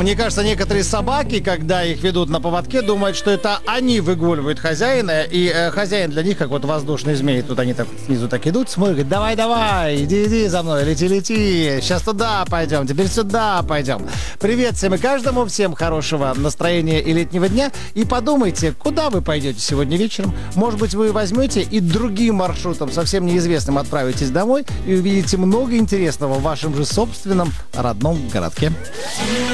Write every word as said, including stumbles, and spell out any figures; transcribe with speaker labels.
Speaker 1: Мне кажется, некоторые собаки, когда их ведут на поводке, думают, что это они выгуливают хозяина, и э, хозяин для них, как вот воздушный змей, тут они так снизу так идут, смотрят, давай, давай, иди, иди за мной, лети, лети, сейчас туда пойдем, теперь сюда пойдем. Привет всем и каждому, всем хорошего настроения и летнего дня, и подумайте, куда вы пойдете сегодня вечером. Может быть, вы возьмете и другим маршрутом, совсем неизвестным, отправитесь домой и увидите много интересного в вашем же собственном родном городке.